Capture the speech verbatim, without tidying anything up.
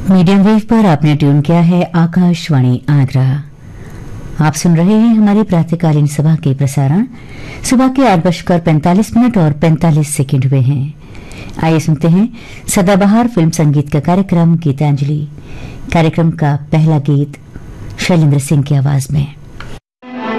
Medium wave पर आपने tune किया है आकाशवाणी आगरा। आप सुन रहे हैं हमारी प्रातःकालीन सभा के प्रसारण। सुबह के आठ बजकर पैंतालीस मिनट और पैंतालीस सेकंड हुए हैं। आइए सुनते हैं सदाबहार फिल्म संगीत का कार्यक्रम गीतांजलि। कार्यक्रम का पहला गीत शैलेंद्र सिंह की आवाज में।